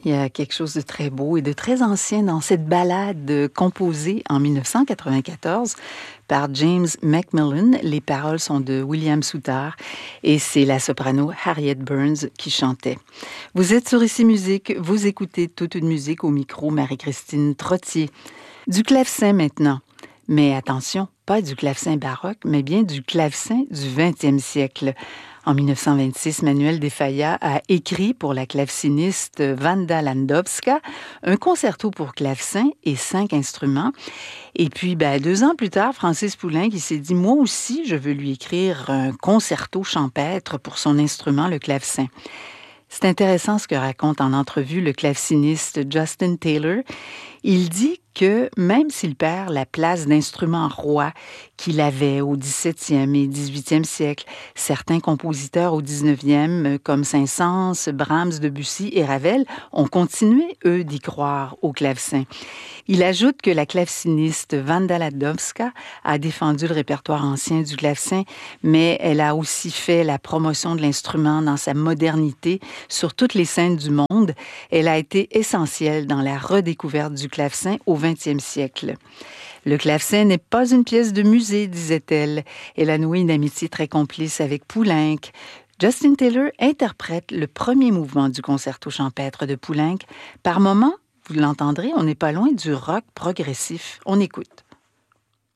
Il y a quelque chose de très beau et de très ancien dans cette ballade composée en 1994 par James Macmillan. Les paroles sont de William Souttar et c'est la soprano Harriet Burns qui chantait. Vous êtes sur Ici Musique, vous écoutez Toute une musique au micro, Marie-Christine Trottier. Du clavecin maintenant. Mais attention, pas du clavecin baroque, mais bien du clavecin du 20e siècle. En 1926, Manuel de Falla a écrit pour la claveciniste Wanda Landowska un concerto pour clavecin et 5 instruments. Et puis, 2 ans plus tard, Francis Poulenc qui s'est dit « Moi aussi, je veux lui écrire un concerto champêtre pour son instrument, le clavecin ». C'est intéressant ce que raconte en entrevue le claveciniste Justin Taylor. Il dit que même s'il perd la place d'instrument roi qu'il avait au 17e et 18e siècle, certains compositeurs au 19e, comme Saint-Saëns, Brahms, Debussy et Ravel, ont continué, eux, d'y croire au clavecin. Il ajoute que la claveciniste Wanda Landowska a défendu le répertoire ancien du clavecin, mais elle a aussi fait la promotion de l'instrument dans sa modernité sur toutes les scènes du monde. Elle a été essentielle dans la redécouverte du clavecin au 20e siècle. Le clavecin n'est pas une pièce de musée, disait-elle. Elle a noué une amitié très complice avec Poulenc. Justin Taylor interprète le premier mouvement du concerto champêtre de Poulenc. Par moments, vous l'entendrez, on n'est pas loin du rock progressif. On écoute.